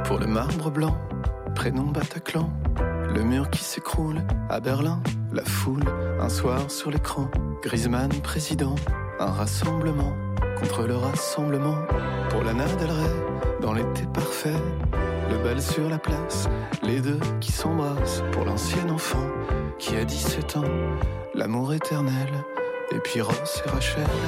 Pour le marbre blanc, prénom Bataclan. Le mur qui s'écroule à Berlin. La foule, un soir sur l'écran. Griezmann président, un rassemblement contre le rassemblement. Pour Lana Del Rey, dans l'été parfait. Le bal sur la place, les deux qui s'embrassent. Pour l'ancien enfant qui a 17 ans, l'amour éternel. Et puis Ross et Rachel.